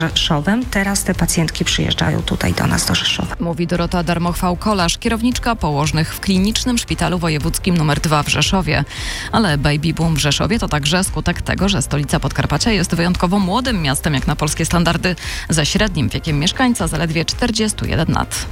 Rzeszowem. Teraz te pacjentki przyjeżdżają tutaj do nas do Rzeszowa. Mówi Dorota Darmochwał-Kolarz, kierowniczka położnych w Klinicznym Szpitalu Wojewódzkim nr 2 w Rzeszowie. Ale baby boom w Rzeszowie to także skutek tego, że stolica Podkarpacia jest wyjątkowo młodym miastem jak na polskie standardy, ze średnim wiekiem mieszkańca zaledwie 41 lat.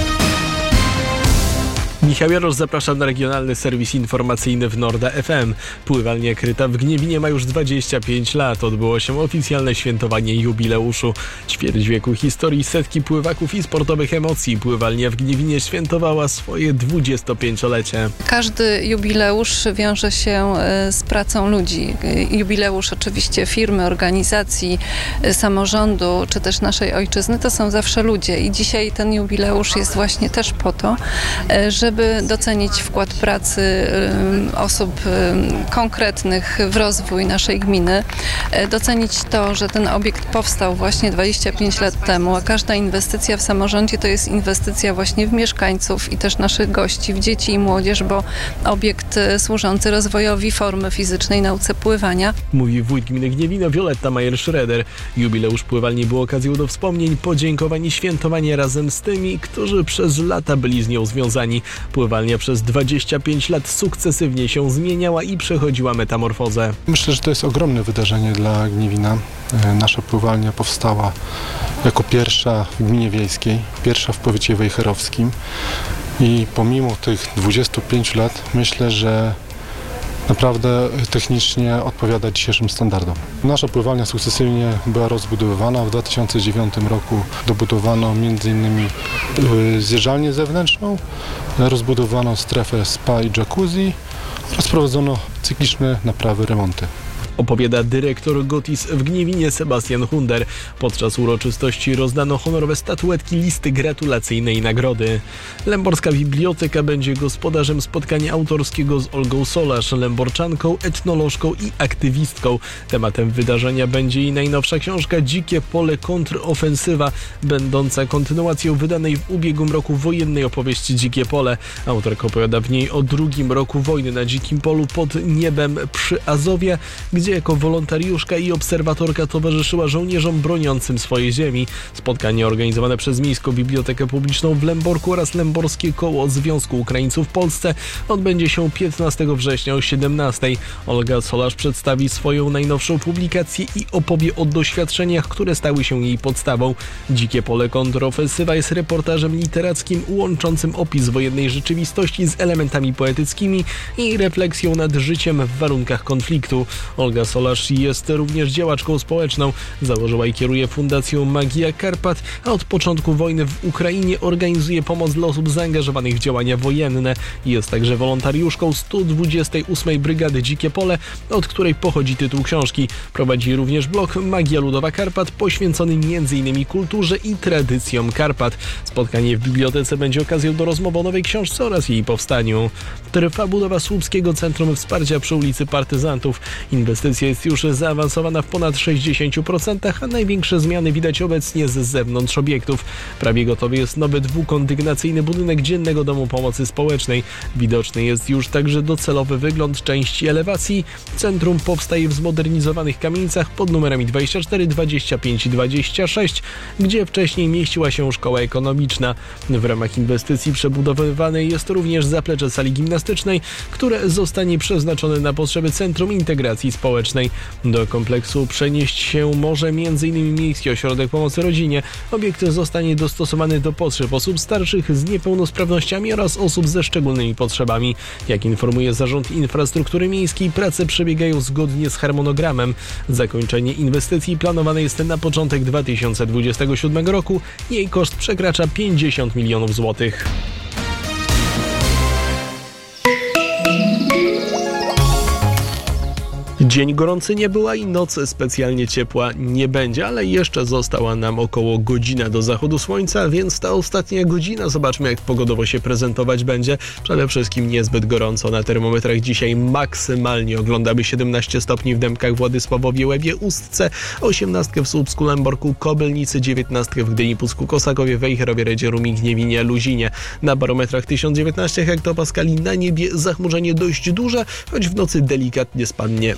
Michał Jarosz, zapraszam na regionalny serwis informacyjny w Norda FM. Pływalnia Kryta w Gniewinie ma już 25 lat. Odbyło się oficjalne świętowanie jubileuszu. Ćwierć wieku historii, setki pływaków i sportowych emocji. Pływalnia w Gniewinie świętowała swoje 25-lecie. Każdy jubileusz wiąże się z pracą ludzi. Jubileusz oczywiście firmy, organizacji, samorządu, czy też naszej ojczyzny, to są zawsze ludzie. I dzisiaj ten jubileusz jest właśnie też po to, żeby docenić wkład pracy osób konkretnych w rozwój naszej gminy, docenić to, że ten obiekt powstał właśnie 25 lat temu, a każda inwestycja w samorządzie to jest inwestycja właśnie w mieszkańców i też naszych gości, w dzieci i młodzież, bo obiekt służący rozwojowi formy fizycznej, nauce pływania. Mówi wójt gminy Gniewino Wioletta Majer-Schroeder. Jubileusz pływalni był okazją do wspomnień, podziękowań i świętowania razem z tymi, którzy przez lata byli z nią związani. Pływalnia przez 25 lat sukcesywnie się zmieniała i przechodziła metamorfozę. Myślę, że to jest ogromne wydarzenie dla Gniewina. Nasza pływalnia powstała jako pierwsza w gminie wiejskiej, pierwsza w powiecie wejherowskim i pomimo tych 25 lat myślę, że naprawdę technicznie odpowiada dzisiejszym standardom. Nasza pływalnia sukcesywnie była rozbudowywana. W 2009 roku dobudowano m.in. zjeżdżalnię zewnętrzną, rozbudowano strefę spa i jacuzzi oraz prowadzono cykliczne naprawy, remonty. Opowiada dyrektor GOTIS w Gniewinie Sebastian Hunder. Podczas uroczystości rozdano honorowe statuetki, listy gratulacyjne i nagrody. Lęborska Biblioteka będzie gospodarzem spotkania autorskiego z Olgą Solarz, lęborczanką, etnolożką i aktywistką. Tematem wydarzenia będzie jej najnowsza książka Dzikie pole kontrofensywa, będąca kontynuacją wydanej w ubiegłym roku wojennej opowieści Dzikie pole. Autorka opowiada w niej o drugim roku wojny na Dzikim Polu pod niebem przy Azowie, gdzie jako wolontariuszka i obserwatorka towarzyszyła żołnierzom broniącym swojej ziemi. Spotkanie organizowane przez Miejską Bibliotekę Publiczną w Lęborku oraz Lęborskie Koło Związku Ukraińców w Polsce odbędzie się 15 września o 17. Olga Solarz przedstawi swoją najnowszą publikację i opowie o doświadczeniach, które stały się jej podstawą. Dzikie pole kontrofensywa jest reportażem literackim łączącym opis wojennej rzeczywistości z elementami poetyckimi i refleksją nad życiem w warunkach konfliktu. Olga Solarz jest również działaczką społeczną. Założyła i kieruje Fundacją Magia Karpat, a od początku wojny w Ukrainie organizuje pomoc dla osób zaangażowanych w działania wojenne. Jest także wolontariuszką 128. Brygady Dzikie Pole, od której pochodzi tytuł książki. Prowadzi również blog Magia Ludowa Karpat, poświęcony m.in. kulturze i tradycjom Karpat. Spotkanie w bibliotece będzie okazją do rozmowy o nowej książce oraz jej powstaniu. Trwa budowa Słupskiego Centrum Wsparcia przy ulicy Partyzantów. Inwestycja jest już zaawansowana w ponad 60%, a największe zmiany widać obecnie z zewnątrz obiektów. Prawie gotowy jest nowy dwukondygnacyjny budynek Dziennego Domu Pomocy Społecznej. Widoczny jest już także docelowy wygląd części elewacji. Centrum powstaje w zmodernizowanych kamienicach pod numerami 24, 25 i 26, gdzie wcześniej mieściła się szkoła ekonomiczna. W ramach inwestycji przebudowywane jest również zaplecze sali gimnastycznej, które zostanie przeznaczone na potrzeby Centrum Integracji Społecznej. Do kompleksu przenieść się może m.in. Miejski Ośrodek Pomocy Rodzinie. Obiekt zostanie dostosowany do potrzeb osób starszych z niepełnosprawnościami oraz osób ze szczególnymi potrzebami. Jak informuje Zarząd Infrastruktury Miejskiej, prace przebiegają zgodnie z harmonogramem. Zakończenie inwestycji planowane jest na początek 2027 roku. Jej koszt przekracza 50 milionów złotych. Dzień gorący nie była i noc specjalnie ciepła nie będzie, ale jeszcze została nam około godzina do zachodu słońca, więc ta ostatnia godzina zobaczmy, jak pogodowo się prezentować będzie. Przede wszystkim niezbyt gorąco. Na termometrach dzisiaj maksymalnie oglądamy 17 stopni w Dębkach, Władysławowie, Łebie, Ustce, 18 w Słupsku, Lęborku, Kobylnicy, 19 w Gdyni, Pucku, Kosakowie, Wejherowie, Redzie, Rumi, Gniewinie, Luzinie. Na barometrach 1019 hektopaskali, na niebie zachmurzenie dość duże, choć w nocy delikatnie spadnie